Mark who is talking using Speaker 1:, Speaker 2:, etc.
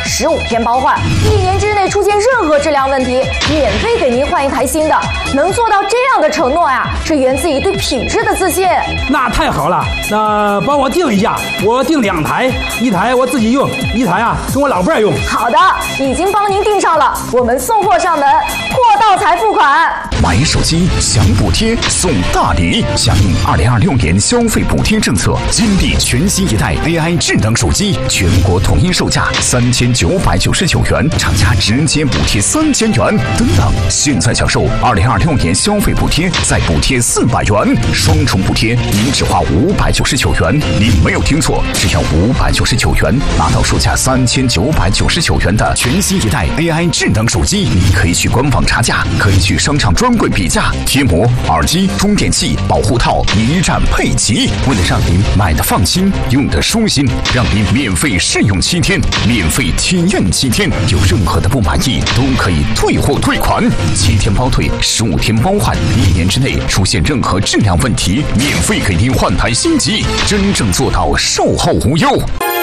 Speaker 1: 15天包换，1年之内出现任何质量问题，免费给您换一台新的。能做到这样的承诺呀，是源自于对品质的自信。
Speaker 2: 那太好了，那帮我订一下，我订2台，1台我自己用，1台啊跟我老伴用。
Speaker 1: 好的，已经帮您订上了，我们送货上门，货到才付款。
Speaker 3: 买手机享补贴送大礼，响应2026年消费补贴政策，金地全新一代 AI 智能手机，全国统一售价3999元，厂家直接补贴3000元。等等，现在享受2026年消费补贴，再补贴400元，双重补贴，您只花599元。您没有听错，只要599元，拿到售价3999元的全新一代 AI 智能手机。你可以去官网查价，可以去商场专柜比价，贴膜、耳机、充电器、保护套一站配齐。为了让您买的放心，用的舒心，让您免费试用7天，免费体验7天，有任何的不满意都可以退货退款，7天包退，15天包换，1年之内出现任何质量问题，免费给您换台新机，真正做到售后无忧。